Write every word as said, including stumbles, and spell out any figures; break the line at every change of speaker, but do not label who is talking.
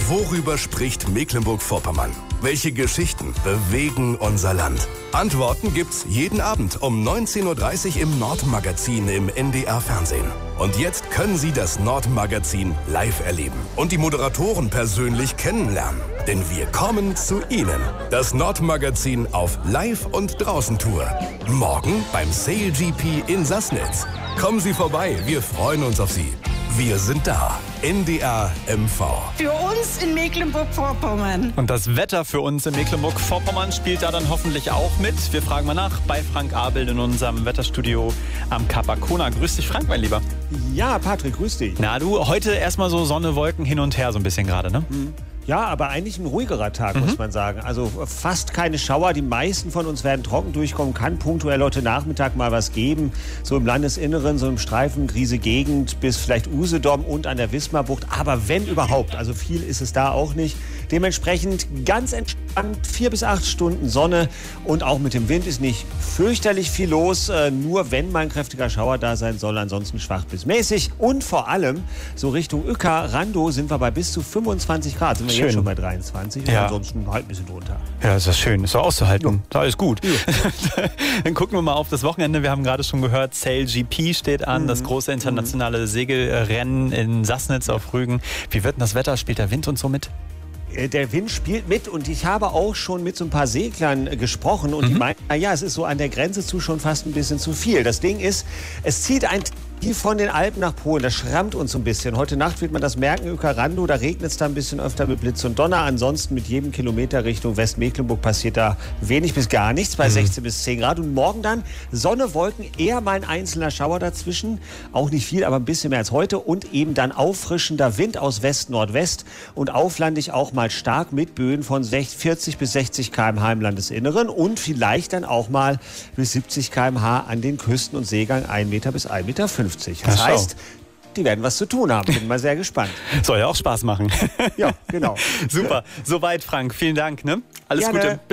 Worüber spricht Mecklenburg-Vorpommern? Welche Geschichten bewegen unser Land? Antworten gibt's jeden Abend um neunzehn Uhr dreißig im Nordmagazin im N D R-Fernsehen. Und jetzt können Sie das Nordmagazin live erleben und die Moderatoren persönlich kennenlernen. Denn wir kommen zu Ihnen. Das Nordmagazin auf Live- und Draußentour. Morgen beim Sail G P in Sassnitz. Kommen Sie vorbei, wir freuen uns auf Sie. Wir sind da. N D R M V.
Für uns in Mecklenburg-Vorpommern.
Und das Wetter für uns in Mecklenburg-Vorpommern spielt da dann hoffentlich auch mit. Wir fragen mal nach bei Frank Abel in unserem Wetterstudio am Kap Arkona. Grüß dich, Frank, mein Lieber.
Ja, Patrick, grüß dich.
Na du, heute erstmal so Sonne, Wolken hin und her so ein bisschen gerade, ne?
Mhm. Ja, aber eigentlich ein ruhigerer Tag, mhm. muss man sagen. Also fast keine Schauer. Die meisten von uns werden trocken durchkommen. Kann punktuell heute Nachmittag mal was geben. So im Landesinneren, so im Streifen, Griese Gegend bis vielleicht Usedom und an der Wismarbucht. Aber wenn überhaupt, also viel ist es da auch nicht. Dementsprechend ganz entspannt, vier bis acht Stunden Sonne. Und auch mit dem Wind ist nicht fürchterlich viel los. Äh, nur wenn mal ein kräftiger Schauer da sein soll, ansonsten schwach bis mäßig. Und vor allem, so Richtung Uecker, Randow sind wir bei bis zu fünfundzwanzig Grad. Sind wir
Schön.
Jetzt schon bei dreiundzwanzig,
ja.
Ansonsten halt ein bisschen drunter.
Ja, ist das schön. Ist doch auszuhalten.
Ja.
Da ist gut.
Ja.
Dann gucken wir mal auf das Wochenende. Wir haben gerade schon gehört, Sail G P steht an, mhm. das große internationale mhm. Segelrennen in Sassnitz auf Rügen. Wie wird denn das Wetter? Spielt der Wind und so mit?
Der Wind spielt mit und ich habe auch schon mit so ein paar Seglern gesprochen und mhm. die meinen, naja, es ist so an der Grenze zu schon fast ein bisschen zu viel. Das Ding ist, es zieht ein Tief von den Alpen nach Polen, das schrammt uns so ein bisschen. Heute Nacht wird man das merken, Uecker Randow, da regnet es da ein bisschen öfter mit Blitz und Donner. Ansonsten mit jedem Kilometer Richtung Westmecklenburg passiert da wenig bis gar nichts, bei mhm. sechzehn bis zehn Grad. Und morgen dann Sonne, Wolken, eher mal ein einzelner Schauer dazwischen. Auch nicht viel, aber ein bisschen mehr als heute. Und eben dann auffrischender Wind aus West-Nordwest und auflandig auch mal stark mit Böen von vierzig bis sechzig Kilometer pro Stunde im Landesinneren und vielleicht dann auch mal bis siebzig Kilometer pro Stunde an den Küsten und Seegang ein Meter bis ein Meter fünfzig. Das
Ach,
heißt, die werden was zu tun haben. Bin mal sehr gespannt.
Soll ja auch Spaß machen.
Ja, genau.
Super. Soweit, Frank. Vielen Dank. Ne? Alles
Gerne.
Gute.